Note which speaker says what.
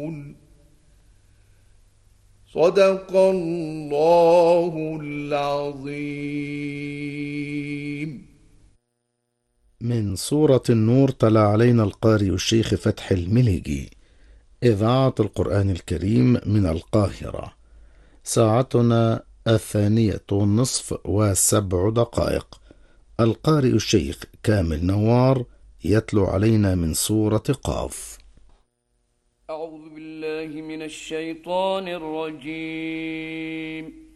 Speaker 1: صدق الله العظيم.
Speaker 2: من سورة النور تلا علينا القارئ الشيخ فتح المليجي. إذاعة القرآن الكريم من القاهرة. ساعتنا 2:07. القارئ الشيخ كامل نوار يتلو علينا من سورة قاف.
Speaker 3: أعوذ بالله من الشيطان الرجيم.